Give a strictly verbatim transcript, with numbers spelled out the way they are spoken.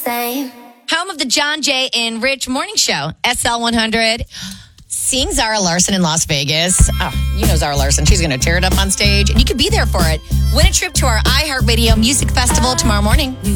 same. Home of the John Jay and Rich Morning Show, S L one hundred. Seeing Zara Larson in Las Vegas. Oh, you know Zara Larson. She's going to tear it up on stage, and you can be there for it. Win a trip to our iHeartRadio Music Festival tomorrow morning.